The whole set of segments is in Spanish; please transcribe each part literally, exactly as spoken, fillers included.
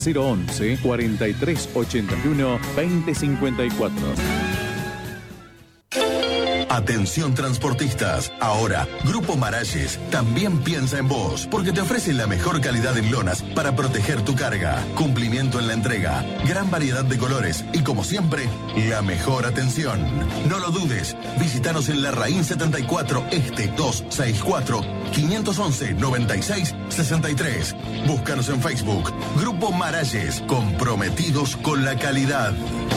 cero once, cuarenta y tres ochenta y uno, veinte cincuenta y cuatro. Atención transportistas, ahora Grupo Maralles también piensa en vos, porque te ofrece la mejor calidad en lonas para proteger tu carga, cumplimiento en la entrega, gran variedad de colores y, como siempre, la mejor atención. No lo dudes, visítanos en Larraín setenta y cuatro Este doscientos sesenta y cuatro, quinientos once, noventa y seis, sesenta y tres. Búscanos en Facebook, Grupo Maralles, comprometidos con la calidad.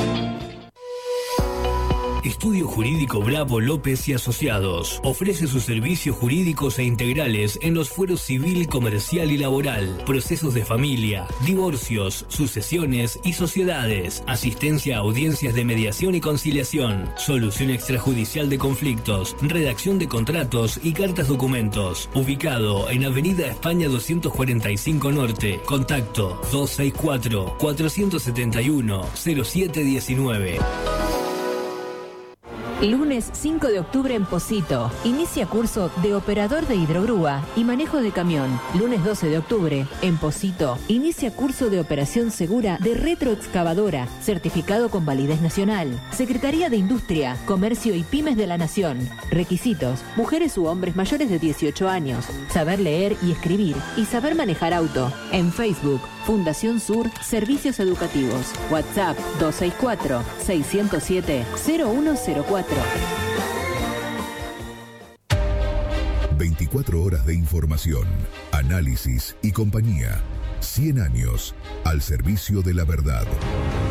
Estudio Jurídico Bravo López y Asociados ofrece sus servicios jurídicos e integrales en los fueros civil, comercial y laboral, procesos de familia, divorcios, sucesiones y sociedades, asistencia a audiencias de mediación y conciliación, solución extrajudicial de conflictos, redacción de contratos y cartas documentos. Ubicado en Avenida España doscientos cuarenta y cinco Norte. Contacto dos seis cuatro, cuatro siete uno, cero siete uno nueve. Lunes cinco de octubre en Pocito. Inicia curso de operador de hidrogrúa y manejo de camión. Lunes doce de octubre en Pocito. Inicia curso de operación segura de retroexcavadora, certificado con validez nacional. Secretaría de Industria, Comercio y Pymes de la Nación. Requisitos: mujeres u hombres mayores de dieciocho años. Saber leer y escribir y saber manejar auto. En Facebook, Fundación Sur Servicios Educativos. WhatsApp dos seis cuatro, seis cero siete, cero uno cero cuatro. veinticuatro horas de información, análisis y compañía. cien años al servicio de la verdad.